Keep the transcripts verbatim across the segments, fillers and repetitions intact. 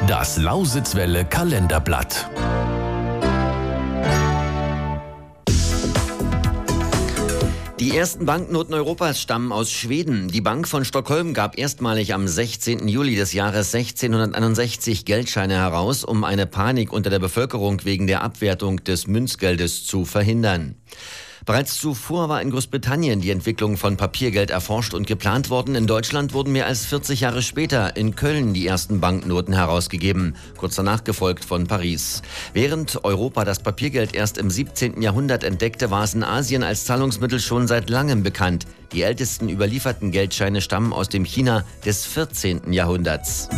Das Lausitzwelle Kalenderblatt. Die ersten Banknoten Europas stammen aus Schweden. Die Bank von Stockholm gab erstmalig am sechzehnten Juli des Jahres sechzehnhunderteinundsechzig Geldscheine heraus, um eine Panik unter der Bevölkerung wegen der Abwertung des Münzgeldes zu verhindern. Bereits zuvor war in Großbritannien die Entwicklung von Papiergeld erforscht und geplant worden. In Deutschland wurden mehr als vierzig Jahre später in Köln die ersten Banknoten herausgegeben, kurz danach gefolgt von Paris. Während Europa das Papiergeld erst im siebzehnten Jahrhundert entdeckte, war es in Asien als Zahlungsmittel schon seit langem bekannt. Die ältesten überlieferten Geldscheine stammen aus dem China des vierzehnten Jahrhunderts.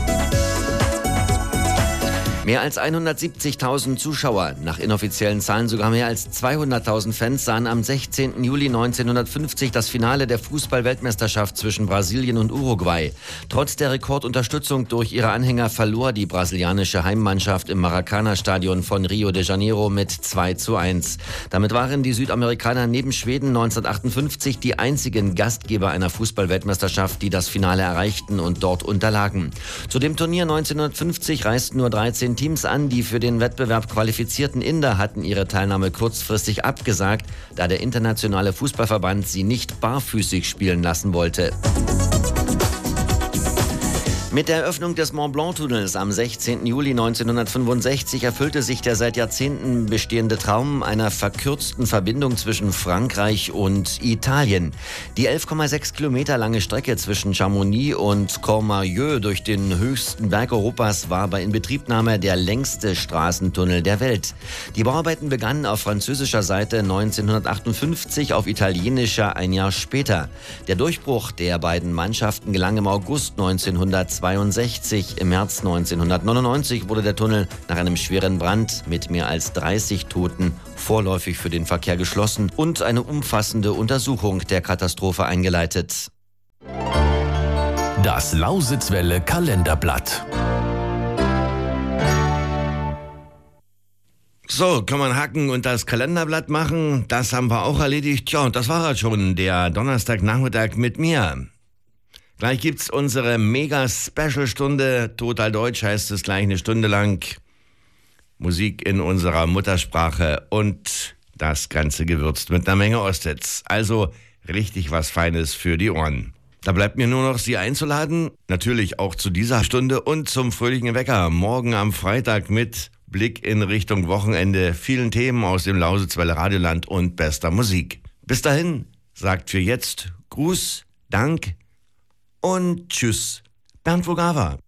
Mehr als hundertsiebzigtausend Zuschauer, nach inoffiziellen Zahlen sogar mehr als zweihunderttausend Fans, sahen am sechzehnten Juli neunzehnhundertfünfzig das Finale der Fußball-Weltmeisterschaft zwischen Brasilien und Uruguay. Trotz der Rekordunterstützung durch ihre Anhänger verlor die brasilianische Heimmannschaft im Maracanã-Stadion von Rio de Janeiro mit zwei zu eins. Damit waren die Südamerikaner neben Schweden neunzehnhundertachtundfünfzig die einzigen Gastgeber einer Fußball-Weltmeisterschaft, die das Finale erreichten und dort unterlagen. Zu dem Turnier neunzehnhundertfünfzig reisten nur dreizehn Teams an. Die für den Wettbewerb qualifizierten Inder hatten ihre Teilnahme kurzfristig abgesagt, da der internationale Fußballverband sie nicht barfüßig spielen lassen wollte. Mit der Eröffnung des Mont-Blanc-Tunnels am sechzehnten Juli neunzehnhundertfünfundsechzig erfüllte sich der seit Jahrzehnten bestehende Traum einer verkürzten Verbindung zwischen Frankreich und Italien. Die elf Komma sechs Kilometer lange Strecke zwischen Chamonix und Courmayeur durch den höchsten Berg Europas war bei Inbetriebnahme der längste Straßentunnel der Welt. Die Bauarbeiten begannen auf französischer Seite neunzehnhundertachtundfünfzig, auf italienischer ein Jahr später. Der Durchbruch der beiden Mannschaften gelang im August neunzehnhundertzweiundsechzig. Im März neunzehnhundertneunundneunzig wurde der Tunnel nach einem schweren Brand mit mehr als dreißig Toten vorläufig für den Verkehr geschlossen und eine umfassende Untersuchung der Katastrophe eingeleitet. Das Lausitzwelle Kalenderblatt. So, kann man Haken und das Kalenderblatt machen? Das haben wir auch erledigt. Ja, und das war halt schon der Donnerstagnachmittag mit mir. Gleich gibt's unsere Mega-Special-Stunde. Total Deutsch heißt es gleich eine Stunde lang. Musik in unserer Muttersprache und das Ganze gewürzt mit einer Menge Osthits. Also richtig was Feines für die Ohren. Da bleibt mir nur noch Sie einzuladen. Natürlich auch zu dieser Stunde und zum fröhlichen Wecker. Morgen am Freitag mit Blick in Richtung Wochenende. Vielen Themen aus dem Lausitzwelle Radioland und bester Musik. Bis dahin sagt für jetzt Gruß, Dank und tschüss, Bernd Vogava.